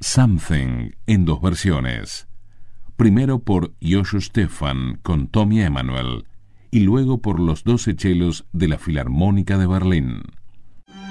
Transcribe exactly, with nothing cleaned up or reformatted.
Something en dos versiones. Primero por Joshua Stefan con Tommy Emmanuel y luego por los doce chelos de la Filarmónica de Berlín.